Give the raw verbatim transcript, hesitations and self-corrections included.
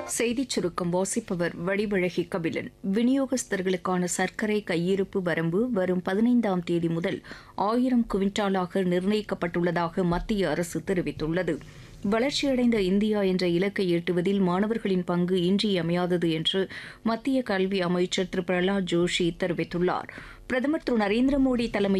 செய்திச் சுருக்கம் வாசிப்பவர் வடிவழகி கபிலன். விநியோகஸ்தர்களுக்கான சர்க்கரை கையிருப்பு வரம்பு வரும் பதினைந்தாம் தேதி முதல் ஆயிரம் குவிண்டாலாக நிர்ணயிக்கப்பட்டுள்ளதாக மத்திய அரசு தெரிவித்துள்ளது. வளர்ச்சியடைந்த இந்தியா என்ற இலக்கை எட்டுவதில் மாணவர்களின் பங்கு இன்றியமையாதது என்று மத்திய கல்வி அமைச்சர் திரு பிரகலாத் ஜோஷி தெரிவித்துள்ளார். பிரதமர் திரு நரேந்திர மோடி தலைமையில்